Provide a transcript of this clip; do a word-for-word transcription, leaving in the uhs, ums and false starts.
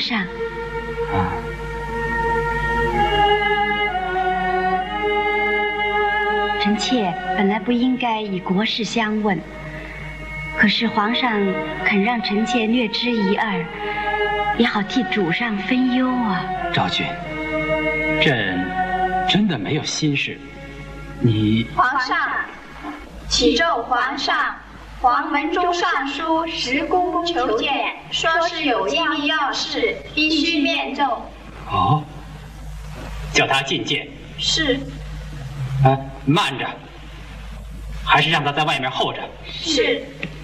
上。 啊。 臣妾本来不应该以国事相问，可是皇上肯让臣妾略知一二，也好替主上分忧啊。 昭君，朕真的没有心事。你皇上，启奏皇上，黄门中尚书石公公求见，说是有机密要事，必须面奏。 哦，叫他觐见。 是。 啊，慢着，还是让他在外面候着。 是。